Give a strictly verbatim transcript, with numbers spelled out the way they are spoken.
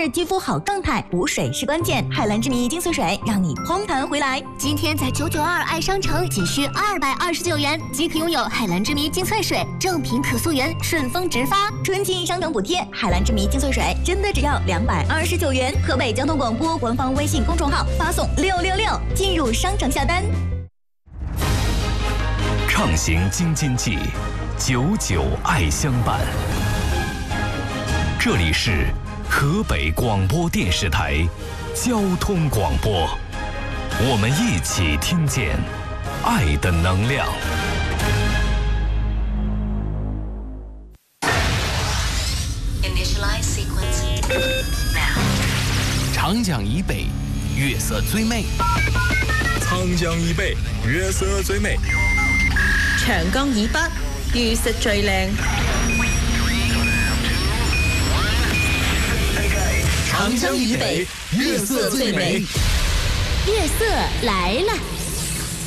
日肌肤好状态，补水是关键。海蓝之谜精粹水让你嘭弹回来。 今天在九九二爱商城仅需二百二十九元即可拥有海蓝之谜精粹水，正品可溯源，顺丰直发， 春季商城补贴。海蓝之谜精粹水真的只要两百二十九元。河北交通广播官方微信公众号发送六六六进入商城下单。 畅行京津冀，九九爱相伴。这里是河北广播电视台交通广播，我们一起听见爱的能量。 长江以北，月色最美； 长江以北，月色最美； 長江以北，月色最靚。 長江以北，月色最美。 月色來了。